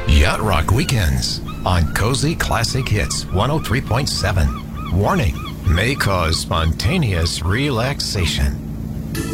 Yacht Rock Weekends on Cozy Classic Hits 103.7. Warning, may cause spontaneous relaxation.